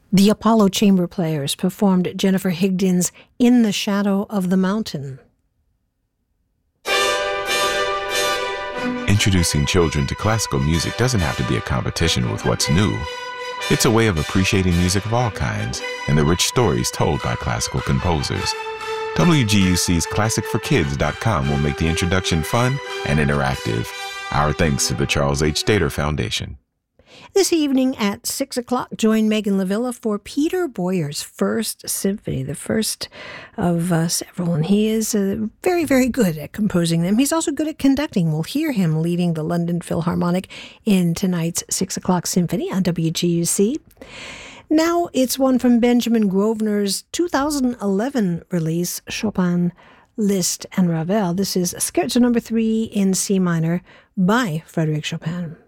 The Apollo Chamber Players performed Jennifer Higdon's In the Shadow of the Mountain. Introducing children to classical music doesn't have to be a competition with what's new. It's a way of appreciating music of all kinds and the rich stories told by classical composers. WGUC's ClassicForKids.com will make the introduction fun and interactive. Our thanks to the Charles H. Stater Foundation. This evening at 6 o'clock, join Megan LaVilla for Peter Boyer's First Symphony, the first of several. And he is very, very good at composing them. He's also good at conducting. We'll hear him leading the London Philharmonic in tonight's 6 o'clock symphony on WGUC. Now it's one from Benjamin Grosvenor's 2011 release, Chopin, Liszt, and Ravel. This is Scherzo No. 3 in C minor by Frédéric Chopin.